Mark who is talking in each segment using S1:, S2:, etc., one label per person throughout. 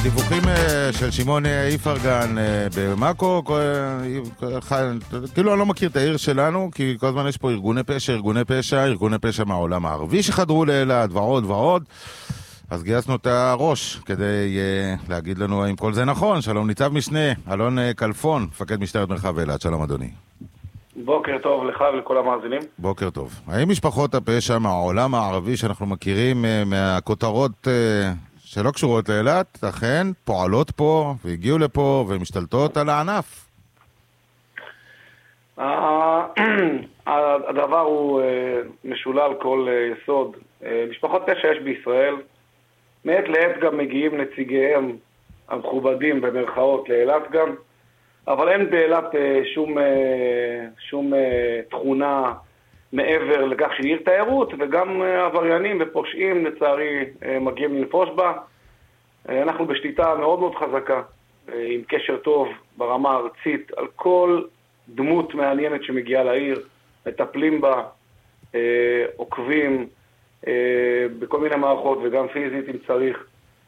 S1: הדיווחים של שמעון איפרגן במאקו, כאילו אני לא מכיר את העיר שלנו, כי כל הזמן יש פה ארגוני פשע מהעולם הערבי שחדרו לאילת ועוד. אז גייסנו את הראש כדי להגיד לנו אם כל זה נכון. שלום ניצב משנה אלון כלפון, מפקד משטרת מרחב אילת. שלום אדוני.
S2: בוקר טוב לך ולכל המאזינים.
S1: בוקר טוב. האם משפחות הפשע מהעולם הערבי שאנחנו מכירים מהכותרות שלא קשורות לאילת, אכן פועלות פה והגיעו לפה ומשתלטות על הענף?
S2: הדבר הוא משולל כל יסוד. משפחות פשע יש בישראל, מעת לעת גם מגיעים נציגיהם המכובדים במרכאות לאילת גם, אבל אין באילת שום תכונה מעבר לכך שהיא עיר תיירות, וגם עבריינים ופושעים לצערי מגיעים לנפוש בה. אנחנו בשליטה מאוד מאוד חזקה, עם קשר טוב ברמה הארצית על כל דמות מעניינת שמגיעה לעיר, מטפלים בה, עוקבים בכל מיני מערכות וגם פיזית אם צריך.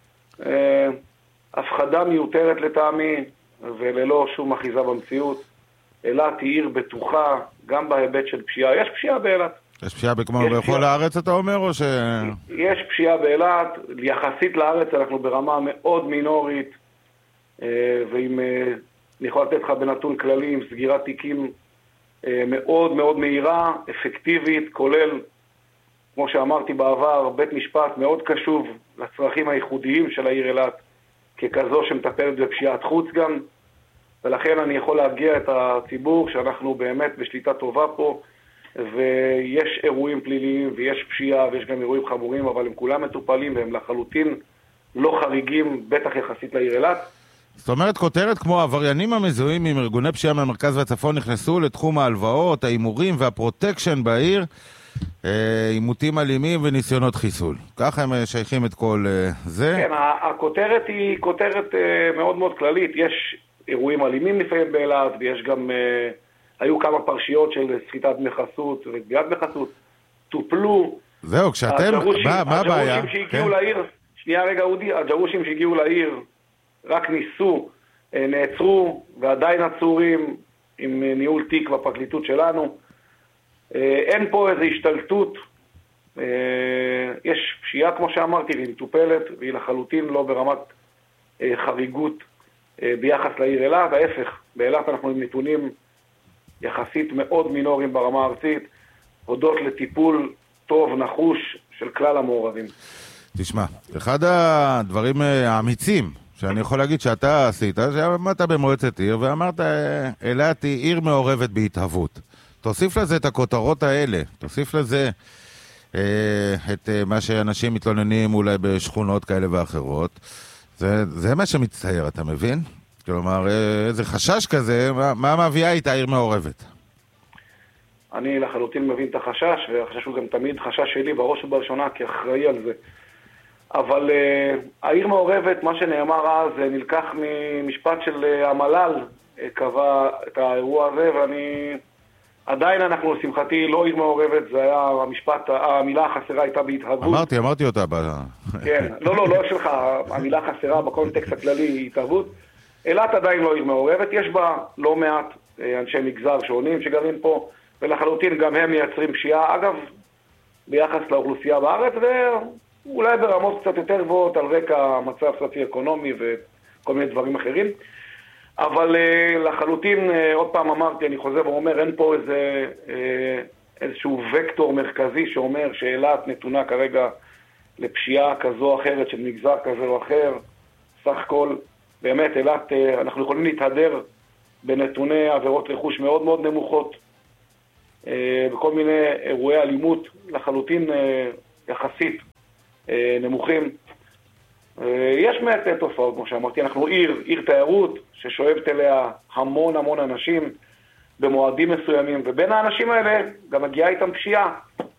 S2: הפחדה מיותרת לטעמי וללא שום אחיזה במציאות. אילת היא עיר בטוחה גם בהיבט של פשיעה. יש פשיעה באילת.
S1: יש פשיעה כמו בכל הארץ אתה אומר או ש...
S2: יש פשיעה באילת, יחסית לארץ אנחנו ברמה מאוד מינורית, ואם אני יכול לתת לך בנתון כללי עם סגירת תיקים מאוד מאוד מהירה, אפקטיבית, כולל, כמו שאמרתי בעבר, בית משפט מאוד קשוב לצרכים הייחודיים של העיר אילת, ככזו שמטפלת בפשיעת חוץ גם, ולכן אני יכול להגיע את הציבור שאנחנו באמת בשליטה טובה פה, ויש אירועים פליליים ויש פשיעה ויש גם אירועים חמורים, אבל הם כולם מטופלים והם לחלוטין לא חריגים, בטח יחסית לעיר אילת.
S1: זאת אומרת, כותרת כמו העבריינים המזוהים עם ארגוני פשיעה מהמרכז והצפון נכנסו לתחום ההלוואות, האימורים והפרוטקשן בעיר, עימותים אלימים וניסיונות חיסול. ככה הם שייכים את כל זה?
S2: כן, הכותרת היא כותרת מאוד מאוד כללית. יש אירועים אלימים לפעמים באילת, ויש גם, היו כמה פרשיות של סחיטת דמי חסות וגביית דמי חסות. טופלו.
S1: זהו, כשאתם, מה הבעיה?
S2: הג'רושים שהגיעו לעיר, שנייה רגע אודי, הג'רושים שהגיעו לעיר רק ניסו, נעצרו ועדיין עצורים עם ניהול תיק בפרקליטות שלנו. אין פה איזו השתלטות, יש פשיעה כמו שאמרתי, והיא מטופלת, והיא לחלוטין לא ברמת חריגות ביחס לעיר אילת. ההפך, באילת אנחנו עם נתונים יחסית מאוד מינוריים ברמה הארצית, הודות לטיפול טוב, נחוש של כלל המעורבים.
S1: תשמע, אחד הדברים האמיצים שאני יכול להגיד שאתה עשית, שעמדת במועצת עיר ואמרת, אילת היא עיר מעורבת בהתהוות. תוסיף לזה את הכותרות האלה, תוסיף לזה את מה שאנשים מתלוננים אולי בשכונות כאלה ואחרות. זה מה שמצטייר, אתה מבין? כלומר, איזה חשש כזה, מה מביאה איתה עיר מעורבת?
S2: אני לחלוטין מבין את החשש, והחשש הוא גם תמיד חשש שלי בראש ובראשונה כאחראי על זה. אבל העיר מעורבת, מה שנאמר אז, נלקח ממשפט של המל"ל, קבע את האירוע הזה, ואני... עדיין אנחנו, לשמחתי, לא עיר מעורבת, זה היה המשפט, המילה החסרה הייתה בהתהוות.
S1: אמרתי אותה.
S2: כן, לא שלך, המילה החסרה בקונטקסט הכללי היא התהוות. אילת עדיין לא עיר מעורבת, יש בה לא מעט אנשי מגזר שונים שגרים פה, ולחלוטין גם הם מייצרים פשיעה, אגב, ביחס לאוכלוסייה בארץ, ואולי ברמות קצת יותר גבוהות על רקע מצב סוציו-אקונומי וכל מיני דברים אחרים. אבל לחלוטין, עוד פעם אמרתי, אני חוזר ואומר, אין פה איזשהו וקטור מרכזי שאומר שאילת נתונה כרגע לפשיעה כזו או אחרת של מגזר כזה או אחר. סך הכל, באמת, אילת, אנחנו יכולים להתהדר בנתוני עבירות רכוש מאוד מאוד נמוכות, בכל מיני אירועי אלימות לחלוטין יחסית נמוכים. יש מעט תופעות, כמו שאמרתי, אנחנו עיר תיירות ששואבת אליה המון אנשים במועדים מסוימים, ובין האנשים האלה גם מגיעה איתם פשיעה.